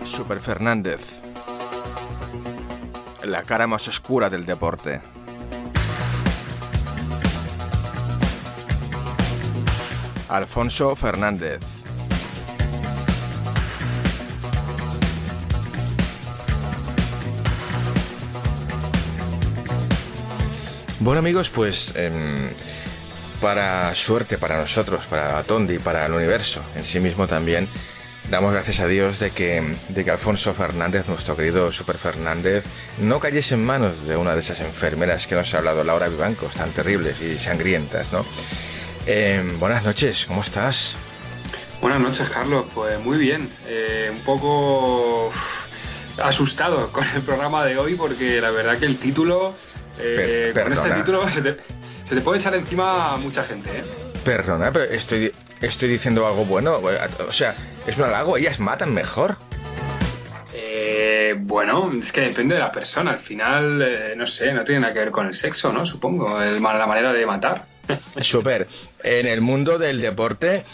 Super Fernández, la cara más oscura del deporte. Alfonso Fernández. Bueno, amigos, pues para suerte para nosotros, para Tondi, para el universo en sí mismo también, damos gracias a Dios de que Alfonso Fernández, nuestro querido Super Fernández, no cayese en manos de una de esas enfermeras que nos ha hablado Laura Vivancos, tan terribles y sangrientas, ¿no? Buenas noches, ¿cómo estás? Buenas noches, Carlos. Pues muy bien. Un poco asustado con el programa de hoy porque la verdad que el título... con este título se te puede echar encima a mucha gente, ¿eh? Perdona, pero estoy diciendo algo bueno. O sea, es un halago, ellas matan mejor. Bueno, es que depende de la persona. Al final, no sé, no tiene nada que ver con el sexo, ¿no? Supongo, la manera de matar. Súper. En el mundo del deporte,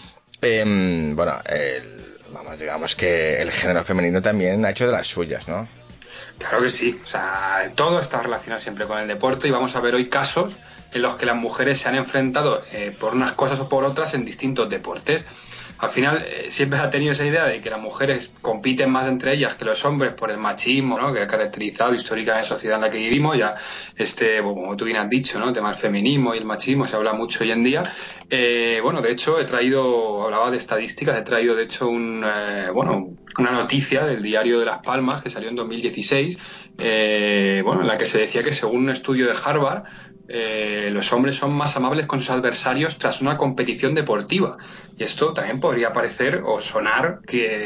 digamos que el género femenino también ha hecho de las suyas, ¿no? Claro que sí, o sea, todo está relacionado siempre con el deporte y vamos a ver hoy casos en los que las mujeres se han enfrentado por unas cosas o por otras en distintos deportes. Al final siempre ha tenido esa idea de que las mujeres compiten más entre ellas que los hombres por el machismo, ¿no?, que ha caracterizado históricamente la sociedad en la que vivimos. Ya como tú bien has dicho, ¿no?, el tema del feminismo y el machismo se habla mucho hoy en día. De hecho hablaba de estadísticas, he traído de hecho una noticia del diario de Las Palmas que salió en 2016, en la que se decía que según un estudio de Harvard, los hombres son más amables con sus adversarios tras una competición deportiva. Y esto también podría parecer o sonar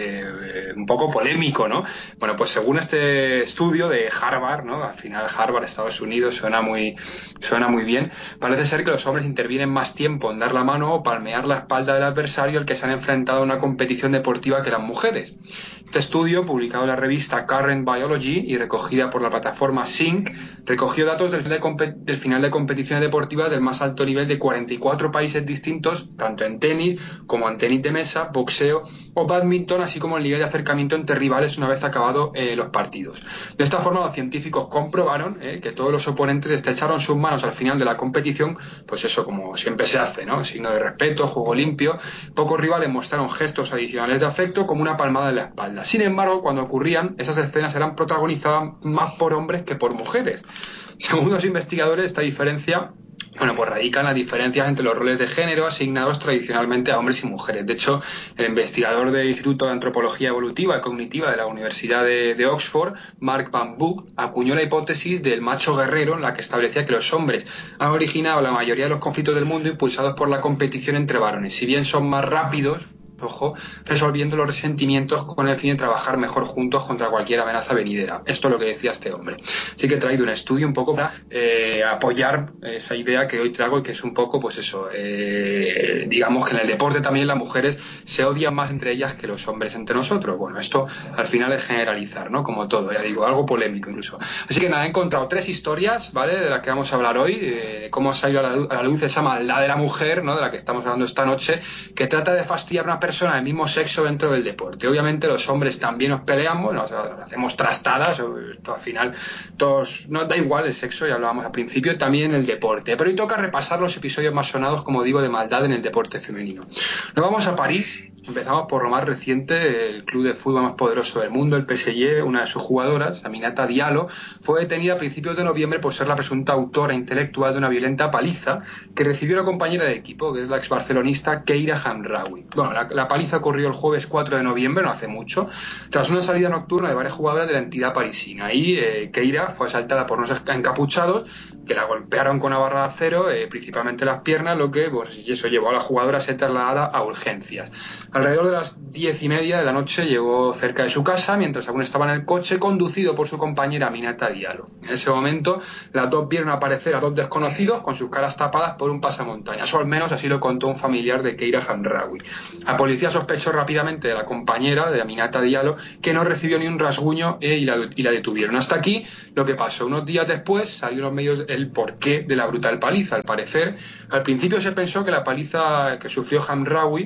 un poco polémico, ¿no? Bueno, pues según este estudio de Harvard, ¿no? Al final Harvard, Estados Unidos, suena muy bien. Parece ser que los hombres intervienen más tiempo en dar la mano o palmear la espalda del adversario al que se han enfrentado a una competición deportiva que las mujeres. Este estudio, publicado en la revista Current Biology y recogida por la plataforma Sync, recogió datos del final de competiciones deportivas del más alto nivel de 44 países distintos, tanto en tenis como en tenis de mesa, boxeo o bádminton, así como el nivel de acercamiento entre rivales una vez acabados los partidos. De esta forma, los científicos comprobaron que todos los oponentes estrecharon sus manos al final de la competición, pues eso, como siempre se hace, ¿no? Signo de respeto, juego limpio. Pocos rivales mostraron gestos adicionales de afecto, como una palmada en la espalda. Sin embargo, cuando ocurrían, esas escenas eran protagonizadas más por hombres que por mujeres. Según los investigadores, esta diferencia radica en las diferencias entre los roles de género asignados tradicionalmente a hombres y mujeres. De hecho, el investigador del Instituto de Antropología Evolutiva y Cognitiva de la Universidad de Oxford, Mark Van Book, acuñó la hipótesis del macho guerrero, en la que establecía que los hombres han originado la mayoría de los conflictos del mundo impulsados por la competición entre varones. Si bien son más rápidos, resolviendo los resentimientos con el fin de trabajar mejor juntos contra cualquier amenaza venidera. Esto es lo que decía este hombre. Así que he traído un estudio un poco para apoyar esa idea que hoy traigo y que es un poco, pues eso, digamos que en el deporte también las mujeres se odian más entre ellas que los hombres entre nosotros. Bueno, esto al final es generalizar, ¿no? Como todo, ya digo, algo polémico incluso. Así que nada, he encontrado 3 historias, ¿vale?, de las que vamos a hablar hoy, cómo ha salido a la luz esa maldad de la mujer, ¿no?, de la que estamos hablando esta noche, que trata de fastidiar a una persona del mismo sexo dentro del deporte. Obviamente los hombres también nos peleamos, nos hacemos trastadas, al final todos, nos da igual el sexo, ya hablábamos al principio, también el deporte. Pero hoy toca repasar los episodios más sonados, como digo, de maldad en el deporte femenino. Nos vamos a París. Empezamos por lo más reciente. El club de fútbol más poderoso del mundo, el PSG, una de sus jugadoras, Aminata Diallo, fue detenida a principios de noviembre por ser la presunta autora intelectual de una violenta paliza que recibió una compañera de equipo, que es la exbarcelonista Keira Hamraoui. Bueno, la paliza ocurrió el jueves 4 de noviembre, no hace mucho, tras una salida nocturna de varias jugadoras de la entidad parisina. Ahí Keira fue asaltada por unos encapuchados que la golpearon con una barra de acero, principalmente las piernas, lo que eso llevó a la jugadora a ser trasladada a urgencias. Alrededor de las 10:30 de la noche llegó cerca de su casa mientras aún estaba en el coche conducido por su compañera Aminata Diallo. En ese momento las dos vieron aparecer a 2 desconocidos con sus caras tapadas por un pasamontañas, o al menos así lo contó un familiar de Keira Hamraoui. La policía sospechó rápidamente de la compañera de Aminata Diallo, que no recibió ni un rasguño, y la detuvieron. Hasta aquí lo que pasó. Unos días después salió en los medios el porqué de la brutal paliza. Al parecer, al principio se pensó que la paliza que sufrió Hamraoui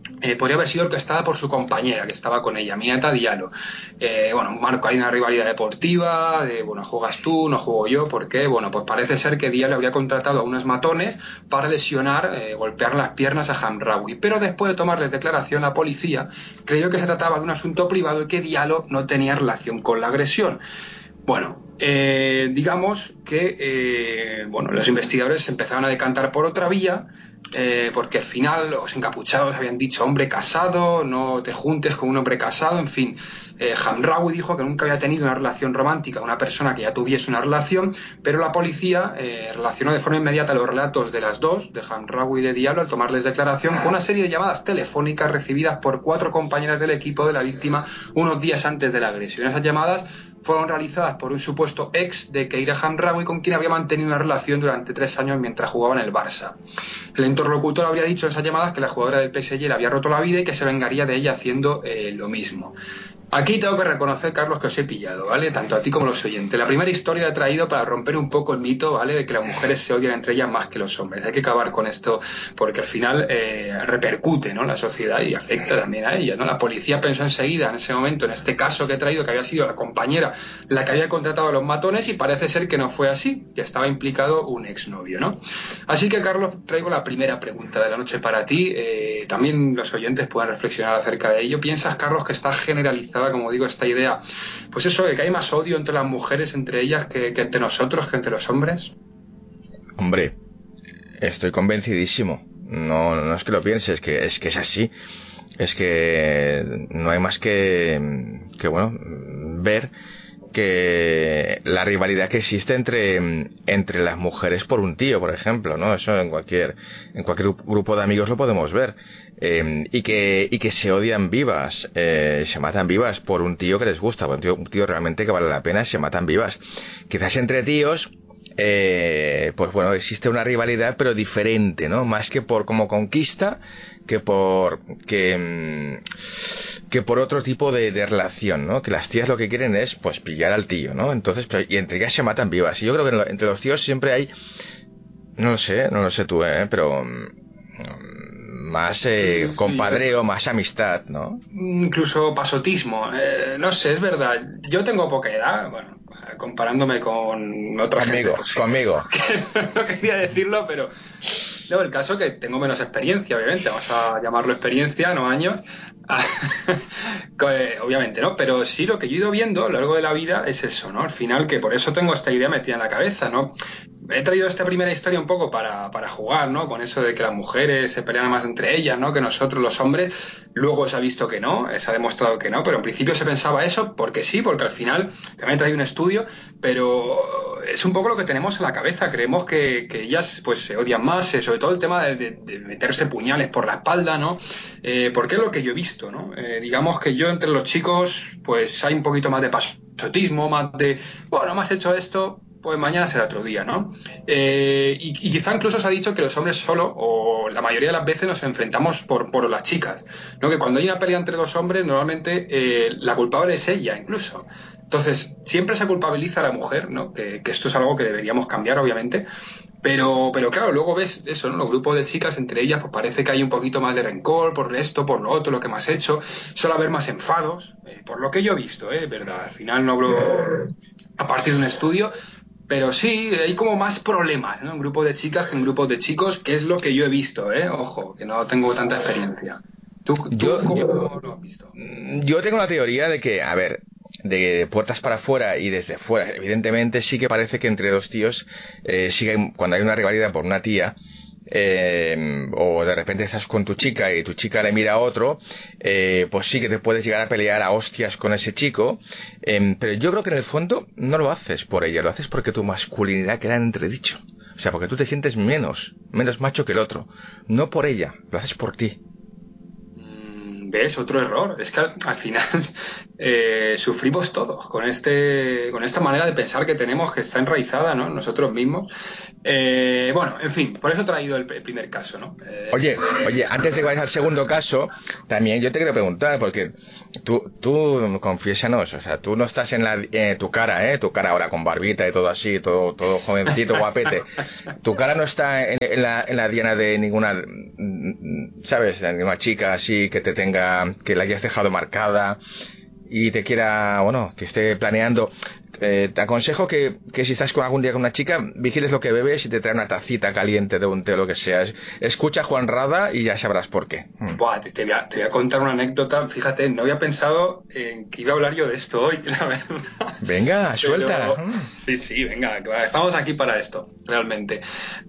podría haber sido orquestada por su compañera que estaba con ella, Aminata Diallo. Bueno, Marco, hay una rivalidad deportiva, de bueno, juegas tú, no juego yo, ¿por qué? Bueno, pues parece ser que Diallo habría contratado a unos matones para lesionar, golpear las piernas a Hamraoui, pero después de tomarles declaración, la policía creyó que se trataba de un asunto privado y que Diallo no tenía relación con la agresión. Bueno, digamos que bueno, los investigadores se empezaron a decantar por otra vía, porque al final los encapuchados habían dicho hombre casado, no te juntes con un hombre casado, en fin. Hamraoui dijo que nunca había tenido una relación romántica con una persona que ya tuviese una relación, pero la policía relacionó de forma inmediata los relatos de las dos, de Hamraoui y de Diallo, al tomarles declaración, con una serie de llamadas telefónicas recibidas por 4 compañeras del equipo de la víctima unos días antes de la agresión. Esas llamadas fueron realizadas por un supuesto ex de Keira Hamraoui, con quien había mantenido una relación durante 3 años mientras jugaba en el Barça. El interlocutor habría dicho en esas llamadas que la jugadora del PSG le había roto la vida y que se vengaría de ella haciendo lo mismo. Aquí tengo que reconocer, Carlos, que os he pillado, ¿vale? Tanto a ti como a los oyentes. La primera historia la he traído para romper un poco el mito, ¿vale? De que las mujeres se odian entre ellas más que los hombres. Hay que acabar con esto porque al final repercute, ¿no? La sociedad y afecta también a ellas, ¿no? La policía pensó enseguida, en ese momento, en este caso que he traído, que había sido la compañera la que había contratado a los matones, y parece ser que no fue así, que estaba implicado un exnovio, ¿no? Así que, Carlos, traigo la primera pregunta de la noche para ti. También los oyentes pueden reflexionar acerca de ello. ¿Piensas, Carlos, que está generalizada, como digo, esta idea, pues eso, de que hay más odio entre las mujeres, entre ellas, que entre nosotros, que entre los hombres? Hombre, estoy convencidísimo. No es que lo pienses, es que es así. Es que no hay más que bueno, ver que la rivalidad que existe entre las mujeres por un tío, por ejemplo, ¿no? Eso en cualquier grupo de amigos lo podemos ver. Y que se odian vivas, se matan vivas por un tío que les gusta, por un tío realmente que vale la pena, se matan vivas. Quizás entre tíos, pues bueno, existe una rivalidad pero diferente, ¿no? Más que por como conquista que por otro tipo de relación, ¿no? Que las tías lo que quieren es pues pillar al tío, ¿no? Entonces, y entre ellas se matan vivas. Y yo creo que entre los tíos siempre hay, no lo sé tú, pero más compadreo, más amistad, ¿no? Incluso pasotismo, no sé, es verdad. Yo tengo poca edad, bueno, comparándome con otra gente. Pues, Conmigo. No quería decirlo, pero no, el caso es que tengo menos experiencia, obviamente, vamos a llamarlo experiencia, no años. Obviamente, ¿no? Pero sí, lo que yo he ido viendo a lo largo de la vida es eso, ¿no? Al final, que por eso tengo esta idea metida en la cabeza, ¿no? He traído esta primera historia un poco para jugar, ¿no? Con eso de que las mujeres se pelean más entre ellas, ¿no? Que nosotros los hombres. Luego se ha visto que no, se ha demostrado que no, pero en principio se pensaba eso porque sí, porque al final también he traído un estudio, pero es un poco lo que tenemos en la cabeza. Creemos que ellas pues se odian más, sobre todo el tema de meterse puñales por la espalda, ¿no? Porque es lo que yo he visto, ¿no? Digamos que yo entre los chicos pues hay un poquito más de pasotismo, más de, bueno, me has hecho esto, pues mañana será otro día, ¿no? Y quizá incluso se ha dicho que los hombres solo, o la mayoría de las veces, nos enfrentamos por las chicas, ¿no? Que cuando hay una pelea entre dos hombres, normalmente la culpable es ella, incluso. Entonces, siempre se culpabiliza a la mujer, ¿no? Que esto es algo que deberíamos cambiar, obviamente. Pero claro, luego ves eso, ¿no? Los grupos de chicas, entre ellas, pues parece que hay un poquito más de rencor por esto, por lo otro, lo que me has hecho. Suele haber más enfados, por lo que yo he visto, ¿verdad? Al final no hablo a partir de un estudio, pero sí, hay como más problemas, ¿no? En grupos de chicas que en grupos de chicos, que es lo que yo he visto, Ojo, que no tengo tanta experiencia. ¿Tú cómo lo has visto? Yo tengo la teoría de que, a ver, de puertas para afuera y desde fuera, evidentemente sí que parece que entre dos tíos, cuando hay una rivalidad por una tía, o de repente estás con tu chica y tu chica le mira a otro, pues sí que te puedes llegar a pelear a hostias con ese chico, pero yo creo que en el fondo no lo haces por ella, lo haces porque tu masculinidad queda en entredicho. O sea, porque tú te sientes menos macho que el otro. No por ella, lo haces por ti. ¿ves? Otro error. Es que al final sufrimos todos con esta manera de pensar que tenemos, que está enraizada, ¿no?, en nosotros mismos. Bueno, en fin, por eso he traído el primer caso, ¿no? Oye, antes de que vayas al segundo caso, también yo te quiero preguntar, porque tú confiésanos, o sea, tú no estás en tu cara ahora con barbita y todo así, todo jovencito, guapete. Tu cara no está en la diana de ninguna, ¿sabes? De ninguna chica así que que la hayas dejado marcada y te quiera, bueno, que esté planeando. Te aconsejo que si estás algún día con una chica, vigiles lo que bebes y te trae una tacita caliente de un té o lo que sea. Escucha a Juan Rada y ya sabrás por qué. Buah, te voy a contar una anécdota. Fíjate, no había pensado en que iba a hablar yo de esto hoy, la verdad. Venga, suelta. Sí, venga, estamos aquí para esto, realmente.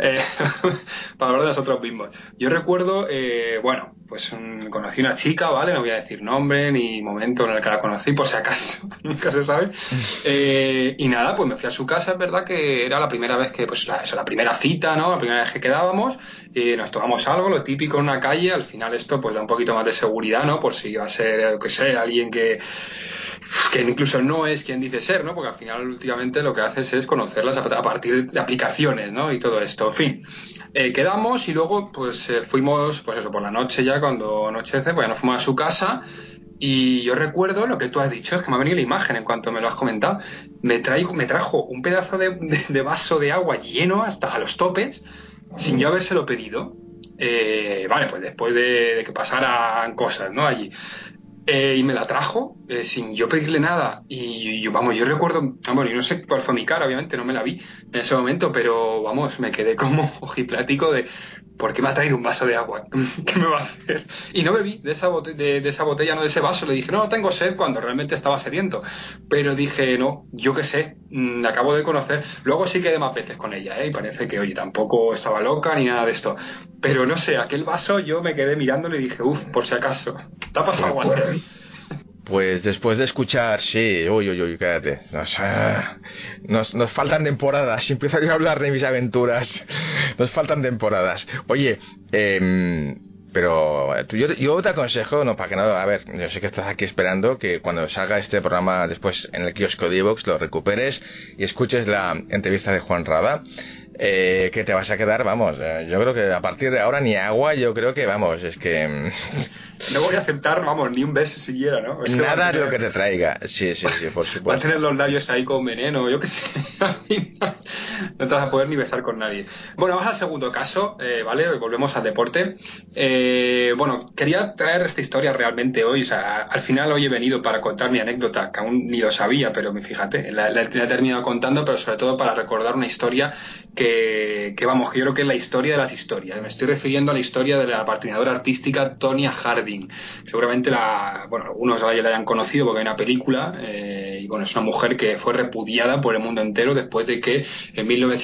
Para hablar de nosotros mismos. Yo recuerdo, bueno, pues conocí una chica, ¿vale? No voy a decir nombre ni momento en el que la conocí, por si acaso, nunca se sabe. Y nada, pues me fui a su casa. Es verdad que era la primera vez que, pues la primera cita, ¿no? La primera vez que quedábamos, y nos tomamos algo, lo típico en una calle. Al final esto pues da un poquito más de seguridad, ¿no? Por si iba a ser, que sé, alguien que incluso no es quien dice ser, ¿no? Porque al final últimamente lo que haces es conocerlas a partir de aplicaciones, ¿no? Y todo esto, en fin. Quedamos y luego pues fuimos, pues eso, por la noche ya, cuando anochece, pues ya nos fuimos a su casa. Y yo recuerdo lo que tú has dicho, es que me ha venido la imagen en cuanto me lo has comentado. Me trajo un pedazo de vaso de agua lleno hasta a los topes, sin yo habérselo pedido. Vale, pues después de que pasaran cosas, ¿no?, allí. Y me la trajo sin yo pedirle nada. Y yo recuerdo, bueno, yo no sé cuál fue mi cara, obviamente no me la vi en ese momento, pero vamos, me quedé como ojiplático de ¿por qué me ha traído un vaso de agua? ¿Qué me va a hacer? Y no bebí de esa botella, no de ese vaso. Le dije, no tengo sed, cuando realmente estaba sediento. Pero dije, no, yo qué sé, la acabo de conocer. Luego sí quedé más veces con ella, y parece que, oye, tampoco estaba loca ni nada de esto. Pero no sé, aquel vaso yo me quedé mirándole y dije, por si acaso, ¿te ha pasado algo así? Pues después de escuchar, sí, uy, cállate. Nos faltan temporadas. Si empiezo yo a hablar de mis aventuras, nos faltan temporadas. Oye, pero yo te aconsejo, no, para que no, a ver, yo sé que estás aquí esperando que cuando salga este programa después en el kiosco de iVoox lo recuperes y escuches la entrevista de Juan Rada. Que te vas a quedar, vamos, yo creo que a partir de ahora ni agua, yo creo que, vamos, es que... No voy a aceptar, vamos, ni un beso siquiera, ¿no? Es que nada es lo que te traiga, sí, por supuesto. Va a tener los labios ahí con veneno, yo qué sé, no te vas a poder ni besar con nadie. Bueno, vamos al segundo caso, ¿vale? Volvemos al deporte. Bueno, quería traer esta historia realmente hoy, o sea, al final hoy he venido para contar mi anécdota, que aún ni lo sabía, pero fíjate, la he terminado contando, pero sobre todo para recordar una historia que vamos, que yo creo que es la historia de las historias. Me estoy refiriendo a la historia de la patinadora artística Tonya Harding. Seguramente algunos la hayan conocido porque hay una película, y bueno, es una mujer que fue repudiada por el mundo entero después de que en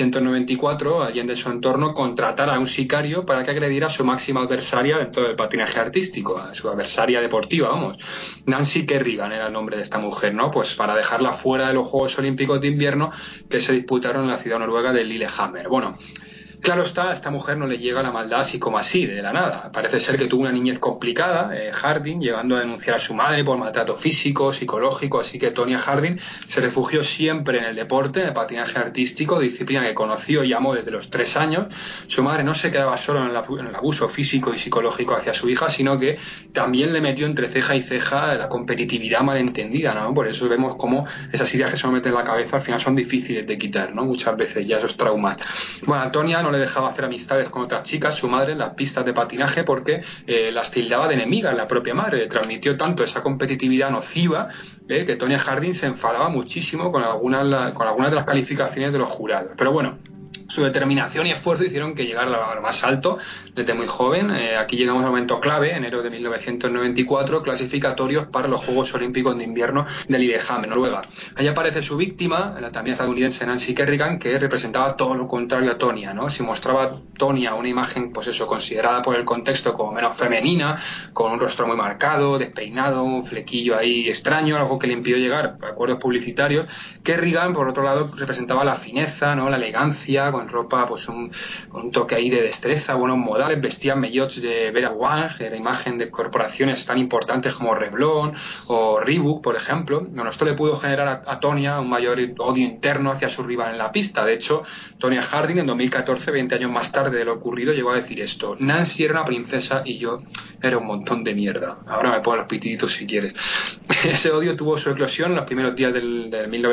1994 alguien de su entorno contratara a un sicario para que agrediera a su máxima adversaria dentro del patinaje artístico, a su adversaria deportiva, vamos. Nancy Kerrigan era el nombre de esta mujer, ¿no? Pues para dejarla fuera de los Juegos Olímpicos de Invierno que se disputaron en la ciudad noruega de Lillehammer. Bueno, claro está, a esta mujer no le llega la maldad así como así, de la nada. Parece ser que tuvo una niñez complicada, Harding, llegando a denunciar a su madre por maltrato físico, psicológico, así que Tonya Harding se refugió siempre en el deporte, en el patinaje artístico, disciplina que conoció y amó desde los 3 años. Su madre no se quedaba solo en el abuso físico y psicológico hacia su hija, sino que también le metió entre ceja y ceja la competitividad malentendida, ¿no? Por eso vemos cómo esas ideas que se nos meten en la cabeza al final son difíciles de quitar, ¿no? Muchas veces ya esos traumas. Bueno, a Tonya no le dejaba hacer amistades con otras chicas, su madre, en las pistas de patinaje, porque las tildaba de enemigas la propia madre. Transmitió tanto esa competitividad nociva que Tonya Harding se enfadaba muchísimo con algunas de las calificaciones de los jurados. Pero bueno, su determinación y esfuerzo hicieron que llegara a lo más alto desde muy joven. Aquí llegamos al momento clave, enero de 1994, clasificatorios para los Juegos Olímpicos de Invierno de Lillehammer, Noruega. Allí aparece su víctima, la también estadounidense Nancy Kerrigan, que representaba todo lo contrario a Tonya, ¿no? Se mostraba a Tonya una imagen, pues eso, considerada por el contexto como menos femenina, con un rostro muy marcado, despeinado, un flequillo ahí extraño, algo que le impidió llegar a acuerdos publicitarios. Kerrigan, por otro lado, representaba la fineza, ¿no?, la elegancia, con llevaban ropa, pues un toque ahí de destreza, buenos modales, vestían maillots de Vera Wang, la imagen de corporaciones tan importantes como Revlon o Reebok, por ejemplo. Bueno, esto le pudo generar a Tonya un mayor odio interno hacia su rival en la pista. De hecho, Tonya Harding en 2014, 20 años más tarde de lo ocurrido, llegó a decir esto: Nancy era una princesa y yo era un montón de mierda. Ahora me pongo los pitiditos si quieres. Ese odio tuvo su eclosión en los primeros días del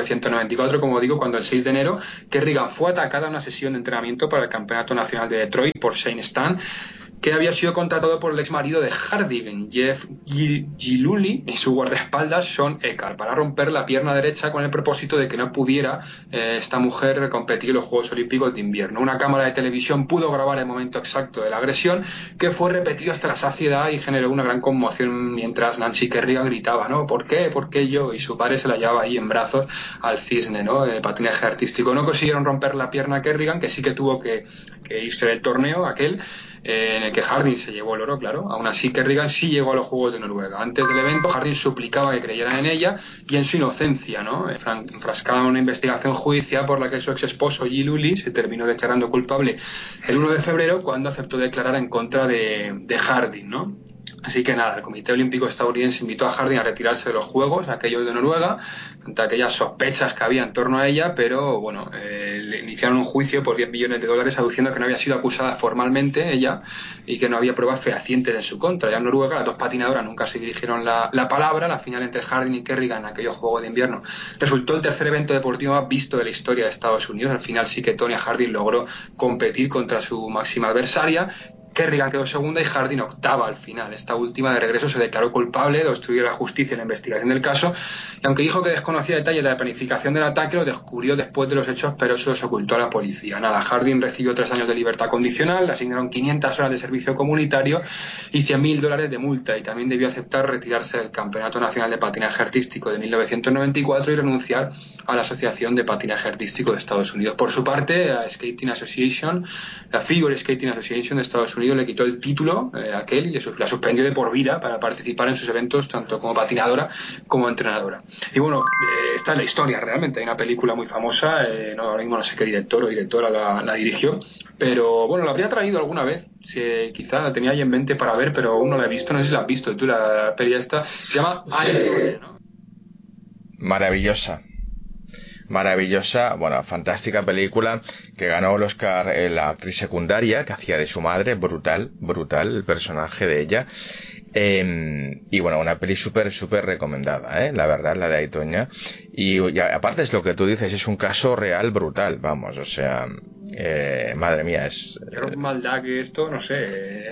1994, como digo, cuando el 6 de enero Kerrigan fue atacada en una sesión de entrenamiento para el Campeonato Nacional de Detroit por Shane Stan, que había sido contratado por el ex marido de Harding, Jeff Gillooly, y su guardaespaldas Sean Eckhart, para romper la pierna derecha con el propósito de que no pudiera esta mujer competir en los Juegos Olímpicos de Invierno. Una cámara de televisión pudo grabar el momento exacto de la agresión, que fue repetido hasta la saciedad y generó una gran conmoción mientras Nancy Kerrigan gritaba, ¿no? ¿Por qué? ¿Por qué yo? Y su padre se la llevaba ahí en brazos al cisne, ¿no? De patinaje artístico. No consiguieron romper la pierna a Kerrigan, que sí que tuvo que irse del torneo aquel, en el que Harding se llevó el oro, claro. Aún así, Kerrigan sí llegó a los Juegos de Noruega. Antes del evento, Harding suplicaba que creyeran en ella y en su inocencia, ¿no? Enfrascada en una investigación judicial por la que su ex esposo Gillooly se terminó declarando culpable el 1 de febrero, cuando aceptó declarar en contra de Harding, ¿no? Así que nada, el Comité Olímpico Estadounidense invitó a Harding a retirarse de los Juegos, aquellos de Noruega, ante aquellas sospechas que había en torno a ella, pero bueno, le iniciaron un juicio por $10 millones aduciendo que no había sido acusada formalmente ella y que no había pruebas fehacientes en su contra. Ya en Noruega las dos patinadoras nunca se dirigieron la palabra. La final entre Harding y Kerrigan en aquellos Juegos de Invierno resultó el tercer evento deportivo más visto de la historia de Estados Unidos. Al final sí que Tonya Harding logró competir contra su máxima adversaria. Kerrigan quedó segunda y Harding octava al final. Esta última de regreso se declaró culpable de obstruir la justicia en la investigación del caso, y aunque dijo que desconocía detalles de la planificación del ataque, lo descubrió después de los hechos, pero se los ocultó a la policía. Nada, Harding recibió 3 años de libertad condicional, le asignaron 500 horas de servicio comunitario y $100.000 de multa, y también debió aceptar retirarse del Campeonato Nacional de Patinaje Artístico de 1994 y renunciar a la Asociación de Patinaje Artístico de Estados Unidos. Por su parte, la Figure Skating Association de Estados Unidos le quitó el título aquel y la suspendió de por vida para participar en sus eventos tanto como patinadora como entrenadora. Y bueno, esta es la historia realmente. Hay una película muy famosa, ahora mismo no sé qué director o directora la dirigió, pero bueno, la habría traído alguna vez, quizá la tenía ahí en mente para ver, pero aún no la he visto. No sé si la has visto tú, la peli esta, se llama Aire, ¿no? Maravillosa, bueno, fantástica película que ganó el Oscar la actriz secundaria que hacía de su madre, brutal el personaje de ella. Y bueno, una peli súper recomendada, la verdad, la de Aitoña. Y aparte es lo que tú dices, es un caso real brutal, vamos, o sea, madre mía, es... maldad que esto, no sé...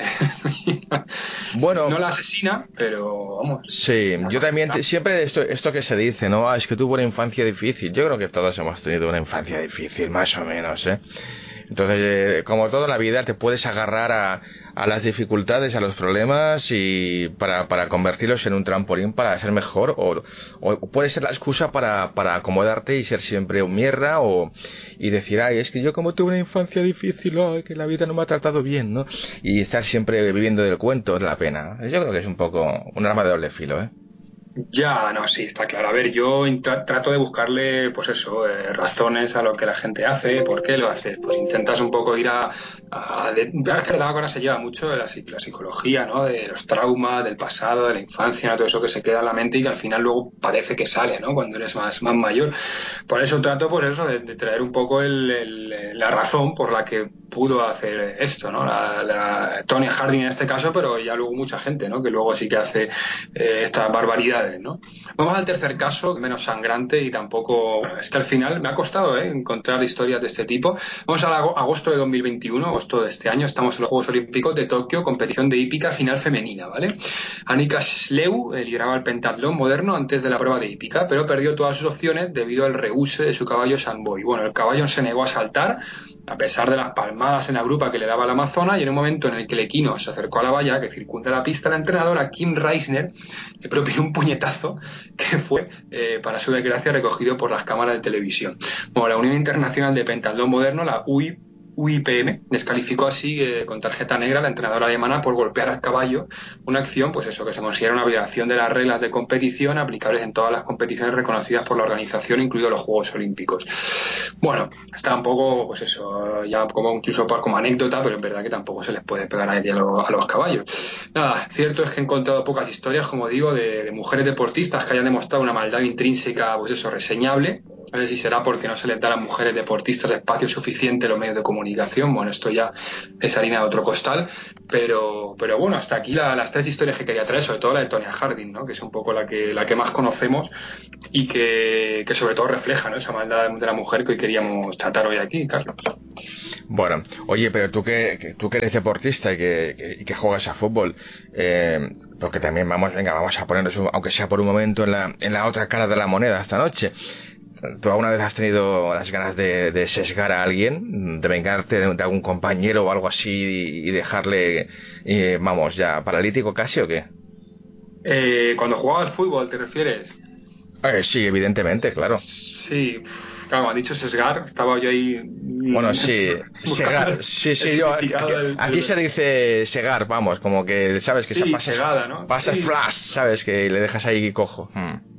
Bueno, no la asesina, pero vamos. Sí, yo también siempre esto que se dice, ¿no? Es que tuvo una infancia difícil. Yo creo que todos hemos tenido una infancia difícil, más o menos, ¿eh? Entonces, como toda la vida, te puedes agarrar a las dificultades, a los problemas y para convertirlos en un trampolín para ser mejor, o puede ser la excusa para acomodarte y ser siempre un mierda y decir, ay, es que yo como tuve una infancia difícil, ay, que la vida no me ha tratado bien, ¿no? Y estar siempre viviendo del cuento es la pena. Yo creo que es un poco un arma de doble filo, ¿eh? Ya, no, sí, está claro. A ver, yo trato de buscarle, pues eso, razones a lo que la gente hace, por qué lo hace. Pues intentas un poco ir es verdad, ahora se lleva mucho de la psicología, ¿no? De los traumas, del pasado, de la infancia, ¿no? Todo eso que se queda en la mente y que al final luego parece que sale, ¿no? Cuando eres más mayor. Por eso trato, pues eso, de traer un poco la razón por la que pudo hacer esto, ¿no? La Tonya Harding en este caso, pero ya luego mucha gente, ¿no? Que luego sí que hace estas barbaridades, ¿no? Vamos al tercer caso, menos sangrante y tampoco... Bueno, es que al final me ha costado encontrar historias de este tipo. Vamos a agosto de 2021, agosto de este año, estamos en los Juegos Olímpicos de Tokio, competición de hípica final femenina, ¿vale? Annika Schleu lideraba el pentatlón moderno antes de la prueba de hípica, pero perdió todas sus opciones debido al rehúse de su caballo Samboy. Bueno, el caballo se negó a saltar, a pesar de las palmadas en la grupa que le daba la amazona, y en un momento en el que el equino se acercó a la valla que circunda la pista, la entrenadora Kim Reisner le propinó un puñetazo que fue, para su desgracia, recogido por las cámaras de televisión. Bueno, la Unión Internacional de Pentatlón Moderno, la UIP, UIPM descalificó así con tarjeta negra a la entrenadora alemana por golpear al caballo, una acción pues eso que se considera una violación de las reglas de competición aplicables en todas las competiciones reconocidas por la organización, incluidos los Juegos Olímpicos. Bueno, está un poco, pues eso, ya como incluso como anécdota, pero es verdad que tampoco se les puede pegar a los caballos. Nada, cierto es que he encontrado pocas historias, como digo, de mujeres deportistas que hayan demostrado una maldad intrínseca, pues eso, reseñable. No sé si será porque no se les da a las mujeres deportistas espacio suficiente en los medios de comunicación. Bueno, esto ya es harina de otro costal. Pero bueno, hasta aquí las 3 historias que quería traer, sobre todo la de Tonya Harding, ¿no? Que es un poco la que más conocemos y que sobre todo refleja, ¿no? Esa maldad de la mujer que hoy queríamos tratar hoy aquí, Carlos. Bueno, oye, pero tú que eres deportista y que juegas a fútbol, porque también vamos a ponernos, aunque sea por un momento, en la otra cara de la moneda esta noche. ¿Tú alguna vez has tenido las ganas de sesgar a alguien, de vengarte de algún compañero o algo así y dejarle, vamos, ya paralítico casi o qué? Cuando jugaba al fútbol, ¿te refieres? Sí, evidentemente, claro. Sí, claro, me han dicho sesgar, estaba yo ahí... Bueno, sí, segar, sí, aquí se dice segar, vamos, como que, ¿sabes? Que sí, se pasa, segada, ¿no? Pasa sí. Flash, ¿sabes? Que le dejas ahí cojo.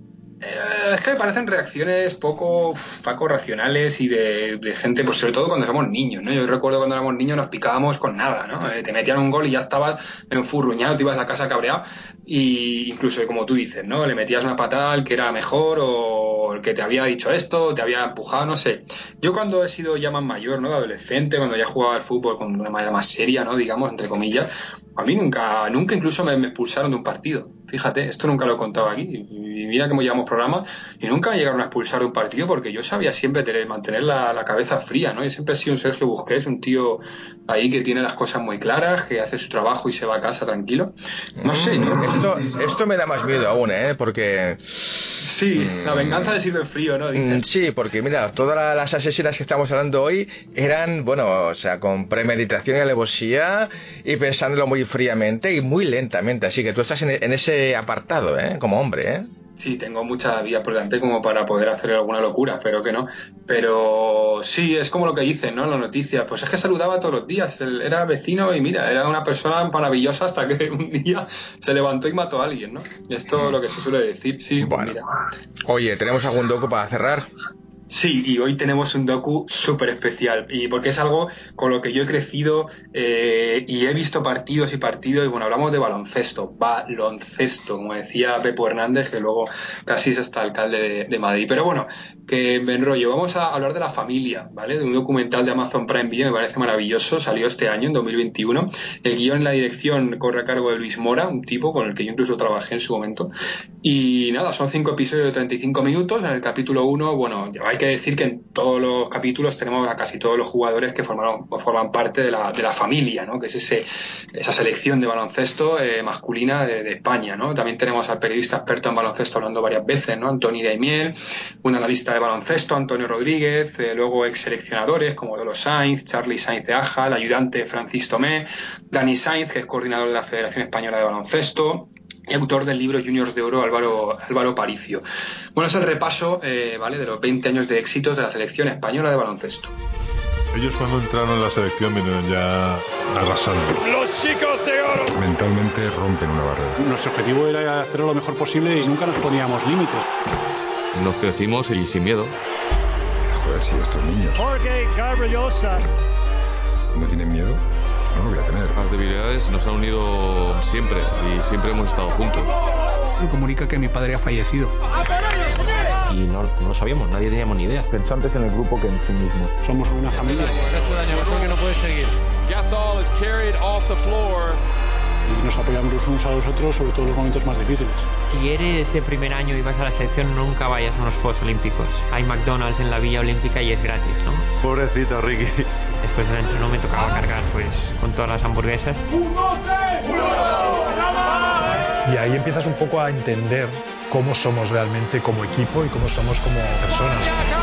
Es que me parecen reacciones poco racionales y de gente, pues sobre todo cuando somos niños, ¿no? Yo recuerdo cuando éramos niños nos picábamos con nada, ¿no? Te metían un gol y ya estabas enfurruñado, te ibas a casa cabreado y incluso, como tú dices, ¿no? Le metías una patada al que era mejor o el que te había dicho esto, te había empujado, no sé. Yo cuando he sido ya más mayor, ¿no? De adolescente, cuando ya jugaba al fútbol con una manera más seria, ¿no? Digamos, entre comillas, a mí nunca incluso me expulsaron de un partido. Fíjate, esto nunca lo he contado aquí. Y mira cómo llevamos programas y nunca me llegaron a expulsar de un partido porque yo sabía siempre mantener la cabeza fría, ¿no? Yo siempre he sido un Sergio Busquets, un tío ahí que tiene las cosas muy claras, que hace su trabajo y se va a casa tranquilo. No sé, ¿no? Esto me da más miedo aún, porque... Sí, la venganza de Silver Frío, ¿no? Sí, porque mira, todas las asesinas que estamos hablando hoy eran, bueno, o sea, con premeditación y alevosía y pensándolo muy fríamente y muy lentamente, así que tú estás en ese apartado, como hombre, Sí, tengo mucha vida por delante como para poder hacer alguna locura, espero que no. Pero sí, es como lo que dicen, ¿no? En las noticias. Pues es que saludaba todos los días. Él era vecino y mira, era una persona maravillosa hasta que un día se levantó y mató a alguien, ¿no? Esto es lo que se suele decir. Sí, bueno. Mira. Oye, ¿tenemos algún docu para cerrar? Sí, y hoy tenemos un docu súper especial, y porque es algo con lo que yo he crecido y he visto partidos y bueno, hablamos de baloncesto, como decía Pepo Hernández, que luego casi es hasta alcalde de Madrid. Pero bueno, que me enrollo, vamos a hablar de La Familia, ¿vale? De un documental de Amazon Prime Video, me parece maravilloso, salió este año, en 2021. El guión y la dirección corre a cargo de Luis Mora, un tipo con el que yo incluso trabajé en su momento. Y nada, son 5 episodios de 35 minutos. En el capítulo 1, bueno, hay que decir que en todos los capítulos tenemos a casi todos los jugadores que forman parte de la familia, ¿no? Que es esa selección de baloncesto masculina de España, ¿no? También tenemos al periodista experto en baloncesto hablando varias veces, ¿no? Antoni Daimiel, un analista de baloncesto, Antonio Rodríguez, luego ex seleccionadores como Lolo Sainz, Charly Sainz de Aja, el ayudante Francis Tomé, Dani Sainz, que es coordinador de la Federación Española de Baloncesto, y autor del libro Juniors de Oro, Álvaro Paricio. Bueno, es el repaso, ¿vale?, de los 20 años de éxitos de la selección española de baloncesto. Ellos cuando entraron en la selección vinieron ya arrasando. ¡Los chicos de oro! Mentalmente rompen una barrera. Nuestro objetivo era hacerlo lo mejor posible y nunca nos poníamos límites. Nos crecimos y sin miedo. Joder, si estos niños Jorge Garbajosa no tienen miedo, no lo voy a tener. Las debilidades nos han unido siempre y siempre hemos estado juntos. Me comunica que mi padre ha fallecido. Y no lo sabíamos, nadie teníamos ni idea. Pensó antes en el grupo que en sí mismo. Somos una familia. que no puede seguir. Gasol is carried off the floor. Y nos apoyamos los unos a los otros, sobre todo en los momentos más difíciles. Si eres el primer año y vas a la selección, nunca vayas a unos Juegos Olímpicos. Hay McDonald's en la Villa Olímpica y es gratis, ¿no? Pobrecito Ricky. Después del entreno me tocaba cargar pues con todas las hamburguesas. Y ahí empiezas un poco a entender cómo somos realmente como equipo y cómo somos como personas.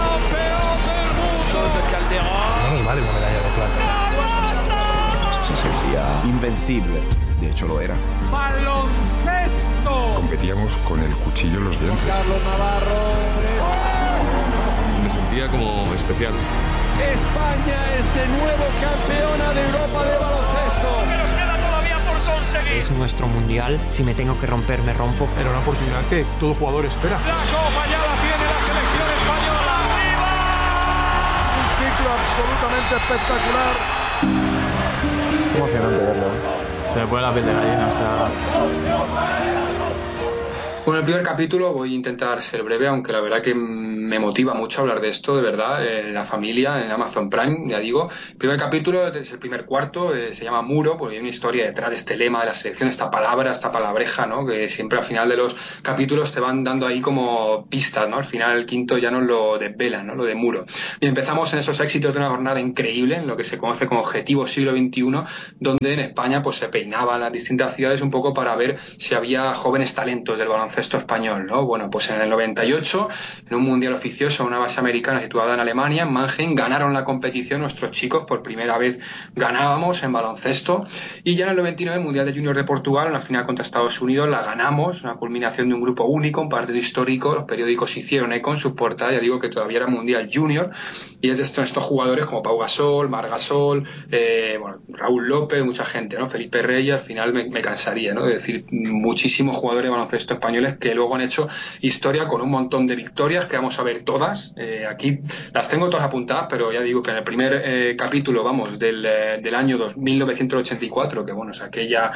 No nos vale una medalla de plata. Se sentía invencible. De hecho lo era. ¡Baloncesto! Competíamos con el cuchillo en los dientes. Carlos Navarro. Me sentía como especial. España es de nuevo campeona de Europa de baloncesto. Que nos queda todavía por conseguir. Es nuestro mundial. Si me tengo que romper, me rompo. Era una oportunidad que todo jugador espera. La copa ya la tiene la selección española. ¡Viva! Un ciclo absolutamente espectacular. Es emocionante verlo. Se me pone la piel de gallina, o sea... Bueno, el primer capítulo voy a intentar ser breve, aunque la verdad que me motiva mucho hablar de esto, de verdad, en la familia, en Amazon Prime, ya digo. El primer capítulo es el primer cuarto, se llama Muro, porque hay una historia detrás de este lema de la selección, esta palabra, esta palabreja, ¿no? Que siempre al final de los capítulos te van dando ahí como pistas, ¿no? Al final el quinto ya nos lo desvelan, ¿no? Lo de Muro. Y empezamos en esos éxitos de una jornada increíble, en lo que se conoce como Objetivo Siglo XXI, donde en España pues se peinaban las distintas ciudades un poco para ver si había jóvenes talentos del baloncesto español, ¿no? Bueno, pues en el 98, en un mundial oficioso, una base americana situada en Alemania, en Mannheim, ganaron la competición nuestros chicos, por primera vez ganábamos en baloncesto, y ya en el 99, mundial de juniors de Portugal, una final contra Estados Unidos, la ganamos, una culminación de un grupo único, un partido histórico, los periódicos hicieron eco en sus portadas, ya digo que todavía era mundial junior, y es de estos jugadores como Pau Gasol, Marc Gasol, bueno, Raúl López, mucha gente, ¿no? Felipe Reyes, al final me cansaría, ¿no? De decir muchísimos jugadores de baloncesto españoles que luego han hecho historia con un montón de victorias que vamos a ver todas. Aquí las tengo todas apuntadas, pero ya digo que en el primer capítulo, vamos, del año 1984, que bueno, es aquella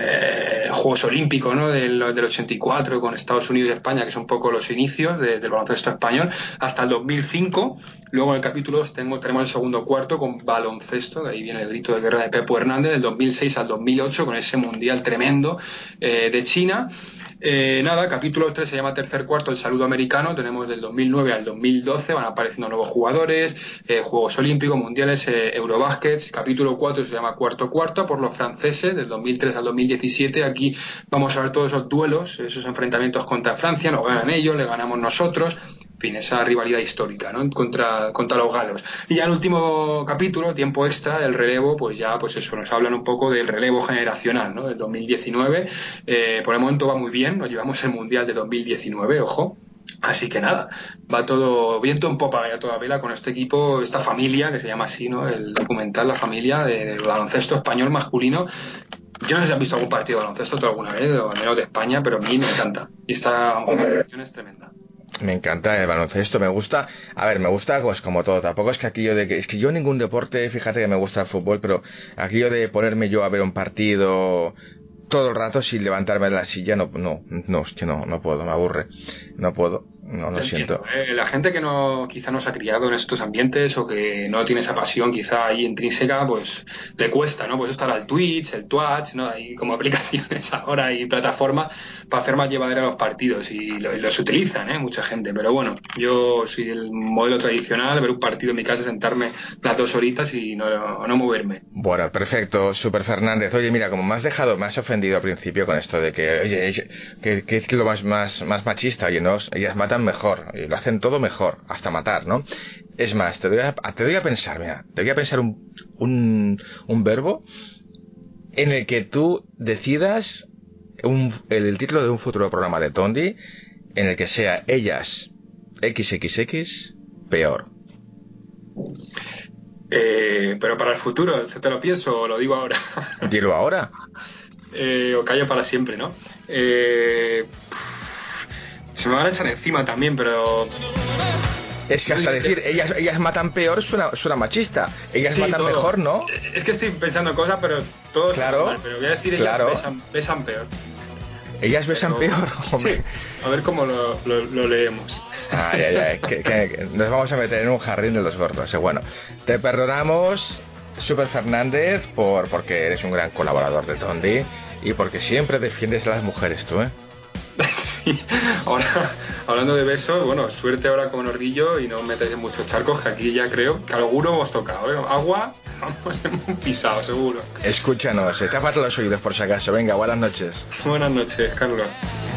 Juegos Olímpicos, ¿no? del 84 con Estados Unidos y España, que son un poco los inicios del baloncesto español, hasta el 2005. Luego en el capítulo 2 tenemos el segundo cuarto con baloncesto, de ahí viene el grito de guerra de Pepo Hernández, del 2006 al 2008, con ese mundial tremendo de China. Nada, capítulo 3 se llama Tercer Cuarto, el saludo americano. Tenemos del 2009 al 2012, van apareciendo nuevos jugadores, Juegos Olímpicos, Mundiales, Eurobásquet. Capítulo 4 se llama Cuarto Cuarto, por los franceses, del 2003 al 2017. Aquí vamos a ver todos esos duelos, esos enfrentamientos contra Francia, nos ganan ellos, le ganamos nosotros. En fin, esa rivalidad histórica, ¿no? Contra los galos. Y ya el último capítulo, tiempo extra, el relevo, pues ya, pues eso, nos hablan un poco del relevo generacional, ¿no? Del 2019. Por el momento va muy bien, nos llevamos el Mundial de 2019, ojo. Así que nada, va todo viento en popa ya toda vela con este equipo, esta familia, que se llama así, ¿no? El documental, la familia del baloncesto español masculino. Yo no sé si has visto algún partido de baloncesto alguna vez, o al menos de España, pero a mí me encanta. Y esta generación es tremenda. Me encanta el baloncesto, me gusta, pues como todo, tampoco es que aquello de que, es que yo ningún deporte, fíjate que me gusta el fútbol, pero aquello de ponerme yo a ver un partido todo el rato sin levantarme de la silla, no, es que no puedo, me aburre, no puedo. No, lo siento. La gente que quizá no se ha criado en estos ambientes o que no tiene esa pasión quizá ahí intrínseca, pues le cuesta, ¿no? Pues estará el Twitch, ¿no? Hay como aplicaciones ahora y plataformas para hacer más llevadera los partidos y los utilizan, mucha gente. Pero bueno, yo soy el modelo tradicional, ver un partido en mi casa, sentarme las 2 horitas y no moverme. Bueno, perfecto, Super Fernández. Oye, mira, como me has ofendido al principio con esto de que, oye, que es lo más machista, oye, ¿no? Ellas matan mejor, y lo hacen todo mejor, hasta matar, ¿no? Es más, te doy a pensar, mira, te voy a pensar un verbo en el que tú decidas el título de un futuro programa de Tondi, en el que sea ellas XXX peor. Pero para el futuro, ¿se te lo pienso o lo digo ahora? Dilo ahora. O callo para siempre, ¿no? Se me van a echar encima también, pero... Es que hasta decir ellas matan peor suena machista. Ellas sí, matan todo. Mejor, ¿no? Es que estoy pensando cosas, pero todo claro, mal, pero voy a decir ellas besan peor. Ellas besan peor, hombre. Sí. A ver cómo lo leemos. Ay, que nos vamos a meter en un jardín de los gordos. Bueno, te perdonamos, Super Fernández, porque eres un gran colaborador de Tondi y porque siempre defiendes a las mujeres tú, ¿eh? Sí, ahora hablando de besos, bueno, suerte ahora con Orguillo y no os metáis en muchos charcos, que aquí ya creo que alguno hemos tocado, ¿eh? Agua, hemos pisado, seguro. Escúchanos, tápate los oídos por si acaso. Venga, buenas noches. Buenas noches, Carlos.